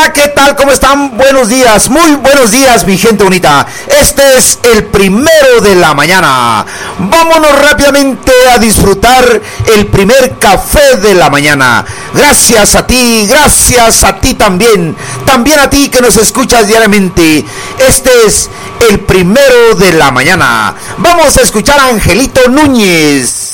¿Qué tal? ¿Cómo están? Buenos días, muy buenos días, mi gente bonita. Este es el 1 de la mañana. Vámonos rápidamente a disfrutar el primer café de la mañana. Gracias a ti también. También a ti que nos escuchas diariamente. Este es el 1 de la mañana. Vamos a escuchar a Angelito Núñez.